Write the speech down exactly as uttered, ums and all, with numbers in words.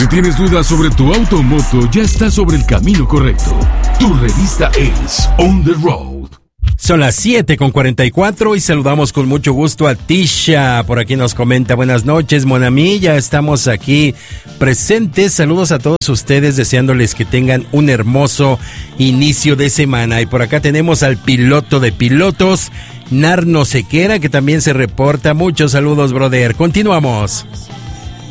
Si tienes dudas sobre tu auto o moto, ya estás sobre el camino correcto. Tu revista es On The Road. Son las siete con cuarenta y cuatro y saludamos con mucho gusto a Tisha. Por aquí nos comenta: buenas noches, Mon Ami, ya estamos aquí presentes. Saludos a todos ustedes, deseándoles que tengan un hermoso inicio de semana. Y por acá tenemos al piloto de pilotos, Narno Sequera, que también se reporta. Muchos saludos, brother. Continuamos.